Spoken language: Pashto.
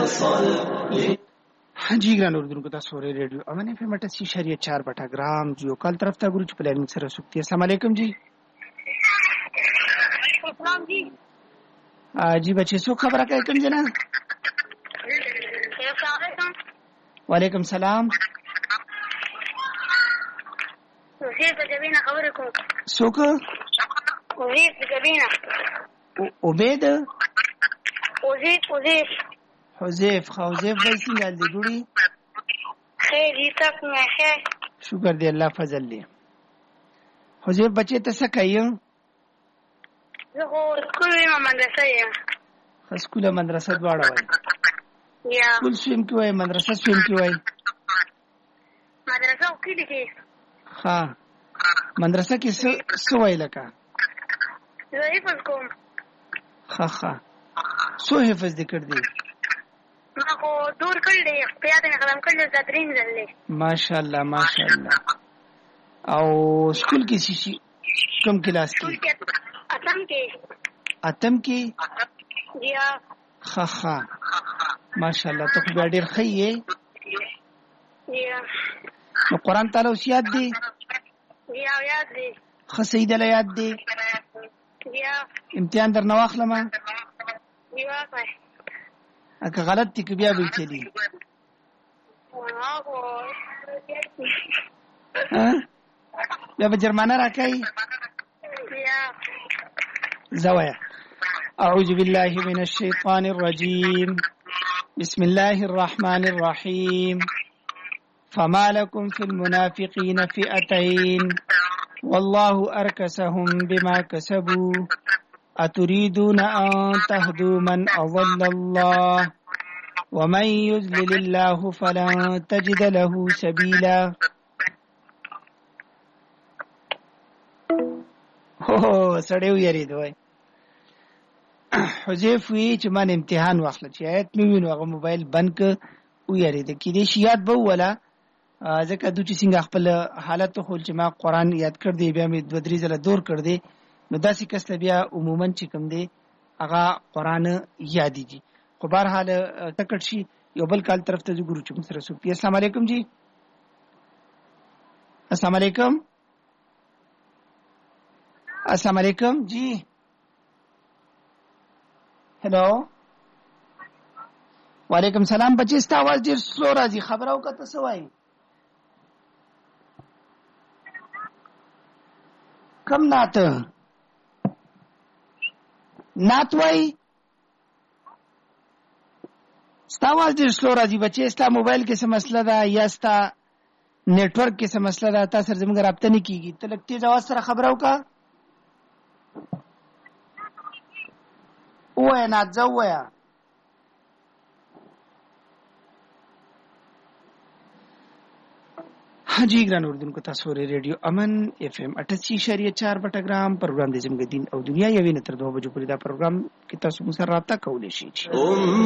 हाँ जी ग्रान उर्दू को सो रहे रेडियो अमन एफएम 88.4 जियो कल तरफ था गुरु प्लानिंग सर सुक्ति अस्सलाम वालेकुम जी। जी बच्चे सो खबर का एकम जना वालेकुम सलाम सोक उबैद حذیف भाई सिंगाल दी जुड़ी خیر जी तक मैं है शुक्र दे अल्लाह फजल ले حذیف बच्चे त सकायो زه स्कूल में मदरसा है स्कूल मदरसा दवाड़ा वही या स्कूल स्विम की वही मदरसा स्विम की वही मदरसा की लिखी हाँ मदरसा की सो वही लगा वही फसको हाँ सो हिफज दिक्कत दी माको दूर कर ले प्याद में खत्म कर ले तदरीन कर ले माशाल्लाह और स्कूल की शीशी कम क्लास की अतम की जी हाँ माशाल्लाह तो खूब डेर खई है जी तो कुरान ताला उस याद दे जी याद दे खसीदा ला याद दे जी इम्तिहान दर नवाखला मा जी वाह अगर गलत थी बिया भी चली या बजरमाना रखाई زوايا أعوذ بالله من الشيطان الرجيم بسم الله الرحمن الرحيم فما لكم في المنافقين فئتين والله أركسهم بما كسبوا أتريدون أن تهدوا من أضل الله ومن يضلل الله فلن تجد له سبيلا سړیو یری دوی حذیف وی چې man امتحان واخله چې آیت مې وینو هغه موبایل بند ک او یری د کې دې شیات به ولا ځکه دوی چې څنګه خپل حالت خو چې ما قران یاد کړ دی بیا مې 2-3 ځله دور کړ دی نو داسې کس بیا عموما چې کوم دی هغه قران یاد دي خو بهر حال تکړ شي یو بل کال طرف ته ګورو چې سره سوپی السلام علیکم جی السلام علیکم السلام علیکم جی हेलो वालेकुम सलाम बच्चे स्ता आवाज ډیر سلو راځي خبر او کته سوای کم نات وای ستا आवाज ډیر سلو راځي بچي ستا موبایل کې څه مسله ده یا ستا نیټ ورک کې څه مسله ده تاسو سره زموږ رابطه نه کیږي ته لکه تیز आवाज سره خبر او کا وای نه ځویا हाजी ग्रान उर्दू को तासोरे रेडियो अमन एफएम 88.4 बटाग्राम प्रोग्राम दे जमगे दिन और दुनिया यवी नतर 2 बजे पूरी दा प्रोग्राम की तासु मुसर राब्ता कौले शी